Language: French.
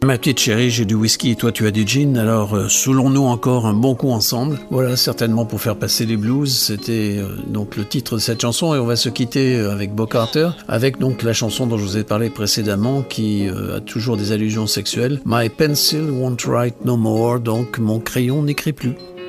Ma petite chérie, j'ai du whisky et toi tu as du gin, alors saoulons-nous encore un bon coup ensemble. Voilà, certainement pour faire passer les blues, c'était donc le titre de cette chanson et on va se quitter avec Bo Carter, avec donc la chanson dont je vous ai parlé précédemment qui a toujours des allusions sexuelles. My pencil won't write no more, donc mon crayon n'écrit plus.